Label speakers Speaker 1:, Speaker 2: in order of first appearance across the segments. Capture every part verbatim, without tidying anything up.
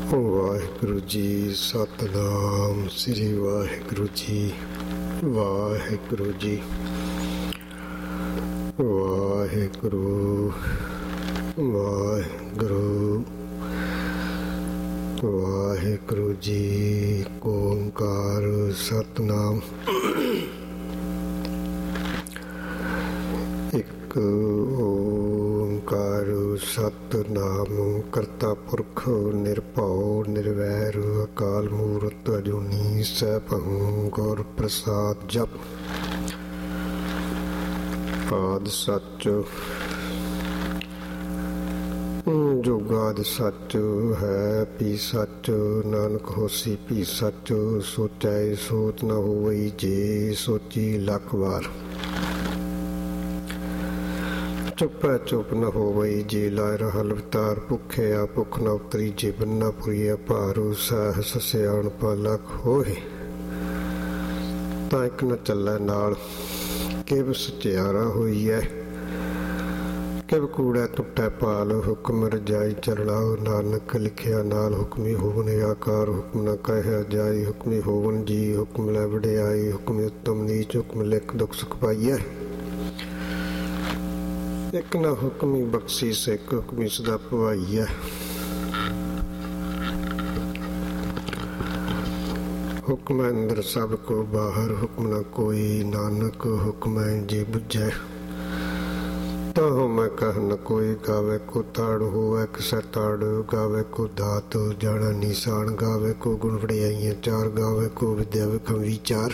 Speaker 1: ਵਾਹਿਗੁਰੂ ਜੀ। ਸਤਿਨਾਮ ਸ੍ਰੀ ਵਾਹਿਗੁਰੂ ਜੀ। ਵਾਹਿਗੁਰੂ ਜੀ। ਵਾਹਿਗੁਰੂ ਵਾਹਿਗੁਰੂ ਵਾਹਿਗੁਰੂ ਜੀ। ਓਂਕਾਰ ਸਤਿਨਾਮ। ਇੱਕ ਓਂਕਾਰ ਸਤਿਨਾਮ। ਕਰਤਾ ਪੁਰਖ ਨਿਰਭਉ ਨਿਰਵੈਰ ਅਕਾਲ ਮੂਰਤ ਅਜੂਨੀ ਸੈਭੰ ਗੁਰ ਪ੍ਰਸਾਦ। ਜਪ ਆਦਿ ਸੱਚ ਜੁਗਾਦਿ ਸੱਚ ਹੈ ਪੀ ਸੱਚ। ਨਾਨਕ ਹੋਸੀ ਪੀ ਸੱਚ। ਸੋਚੈ ਸੋਚ ਨ ਹੋਵਈ ਜੇ ਸੋਚੀ ਲੱਖ ਵਾਰ। ਚੁੱਪ ਹੈ ਚੁੱਪ ਨ ਹੋਵਈ ਜੇ ਲਾਇ ਰਹਾ ਲਵਤਾਰ। ਭੁੱਖੇ ਆ ਭੁੱਖ ਨ ਉਤਰੀ ਜੇ ਬੰਨਾ ਪੁਰੀਆ ਭਾਰੂ। ਸਹਿਸ ਸਿਆਣਪਾ ਲੱਖ ਹੋਏ ਤਾਂ ਇੱਕ ਨ ਚੱਲੈ ਨਾਲ। ਕਿਵ ਸਚਿਆਰਾ ਹੋਈ ਹੈ ਕਿਵ ਕੂੜਾ ਟੁੱਟੈ ਪਾਲ। ਹੁਕਮ ਰਜਾਈ ਚਰਲਾਓ ਨਾਨਕ ਲਿਖਿਆ ਨਾਲ। ਹੁਕਮੀ ਹੋਵਨ ਆਕਾਰ ਹੁਕਮ ਨ ਕਹਿਆ ਜਾਈ। ਹੁਕਮੀ ਹੋਵਨ ਜੀ ਹੁਕਮ ਲੈ ਵਡਿਆਈ। ਹੁਕਮ ਉਤਮ ਨੀਚ ਹੁਕਮ ਲਿਖ ਦੁਖ ਸੁਖ ਪਾਈਐ। ਇੱਕ ਨਾ ਹੁਕਮੀ ਬਖਸ਼ੀ ਸਿੱਖ ਹੁਕਮੀ ਸਦਾ ਭਵਾਈਐ। ਹੁਕਮ ਅੰਦਰ ਸਭ ਕੋ ਬਾਹਰ ਹੁਕਮ ਨ ਕੋਈ। ਨਾਨਕ ਹੁਕਮ ਜੇ ਬੁਝੈ ਤਾਂ ਮੈਂ ਕਹਿ ਨ ਕੋਈ। ਗਾਵੇ ਕੋ ਤਾੜ ਹੋਵੇ ਕਿਸੈ ਤਾੜ। ਗਾਵੇ ਕੋ ਦਾਤ ਜਾਣਾ ਨਿਸ਼ਾਨ। ਗਾਵੇ ਕੋ ਗੁਣ ਵਡਿਆਈਆਂ ਚਾਰ। ਗਾਵੇ ਕੋ ਵਿਦਿਆ ਵਿਖਮ ਵਿਚਾਰ।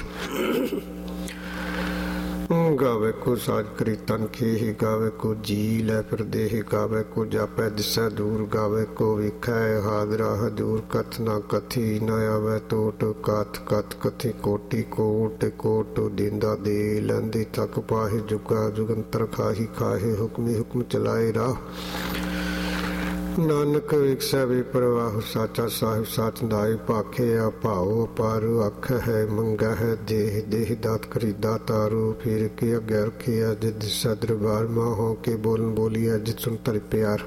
Speaker 1: ਗਾਵੇ ਕੋ ਸਾਜ ਕਰੀ ਤਨ ਖੇਹ। ਗਾਵੇ ਕੋ ਜੀ ਲੈ ਪਰਦੇਹ। ਗਾਵੇ ਕੋ ਜਾਪੈ ਦਿਸੈ ਦੂਰ। ਗਾਵੇ ਕੋ ਵੇਖੈ ਹਾਜ਼ਰਾ ਹਜ਼ੂਰ। ਕਥ ਨਾ ਕਥੀ ਨ ਆਵੈ ਟੋਟ। ਕਥ ਕਥ ਕਥੀ ਕੋਟੀ ਕੋਟ। ਕੋਟ ਦੇਂਦਾ ਦੇ ਲੈਂਦੇ ਤੱਕ ਪਾਹੇ। ਜੁਗਾ ਜੁਗੰਤਰ ਖਾਹੀ ਖਾਹੇ। ਹੁਕਮੀ ਹੁਕਮ ਚਲਾਏ ਰਾਹ। ਨਾਨਕ ਵਿਖਸੈ ਵੇ ਪ੍ਰਵਾਹ। ਸਾਚਾ ਸਾਹਿਬ ਸਾਚ ਨਾਏ ਭਾਖੇ ਆ ਭਾਉ ਅਪਾਰ। ਅੱਖ ਹੈ ਮੰਗਾ ਹੈ ਦੇਹ ਦੇਹ ਦਾਤ ਕਰੀ ਦਾਤਾਰੂ। ਫਿਰ ਕੇ ਅੱਗੇ ਰਖਿਆ ਜਿਦ ਦਿਸੈ ਦਰਬਾਰ। ਮਾਹੋ ਕੇ ਬੋਲਨ ਬੋਲੀਐ ਜਿਤ ਸੁਨ ਧਰਿ ਪਿਆਰ।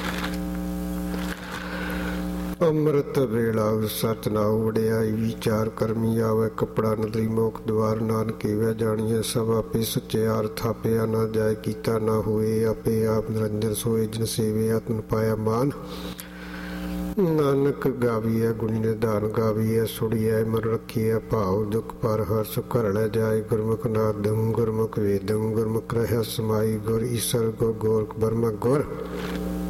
Speaker 1: ਅੰਮ੍ਰਿਤ ਵੇਲਾ ਸਚ ਨਾਉ ਵਡਿਆਈ ਵਿਚਾਰ। ਕਰਮੀ ਆਵੈ ਕੱਪੜਾ ਨਦਰੀ ਮੋਖ ਦਵਾਰ। ਨਾਨਕ ਵੈ ਜਾਣੀਐ ਸਭ ਆਪੇ ਸਚਿਆਰ। ਥਾਪਿਆ ਨਾ ਜਾਏ ਕੀਤਾ ਨਾ ਹੋਏ ਆਪੇ ਆਪ ਨਿਰੰਜਨ ਸੋਏ। ਜਿਨ ਸੇਵੇ ਆਤਮਨ ਪਾਇਆ ਮਾਨ। ਨਾਨਕ ਗਾਵੀਐ ਗੁਣੀ ਨਿਧਾਨ। ਗਾਵੀਐ ਸੁਣੀਐ ਮਨ ਰੱਖੀਐ ਭਾਉ। ਦੁਖ ਪਰ ਹਰ ਸੁਖ ਘਰੜੈ ਜਾਏ। ਗੁਰਮੁਖ ਨਾਦੰ ਗੁਰਮੁਖ ਵੇਦੰ। ਗੁਰਮੁਖ ਰਹਿ ਸਮਾਈ। ਗੁਰ ਈਸਰ ਗੁਰ ਗੋਰਖ ਬਰਮਾ ਗੁਰ।